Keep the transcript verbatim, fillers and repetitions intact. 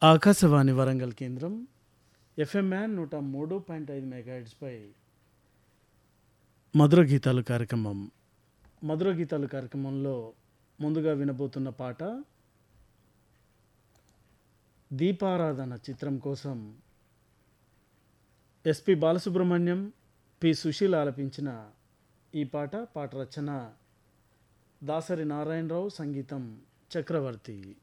ఆకాశవాణి వరంగల్ కేంద్రం FM man నూట మూడు పాయింట్ ఐదు మెగాహెర్ట్జ్పై మధుర గీతాలు కార్యక్రమం. మధుర గీతాలు కార్యక్రమంలో ముందుగా వినబోతున్న పాట దీపారాధన చిత్రం కోసం ఎస్పి బాలసుబ్రహ్మణ్యం, పి సుశీల ఆలపించిన ఈ పాట. పాట రచన దాసరి నారాయణరావు, సంగీతం చక్రవర్తి.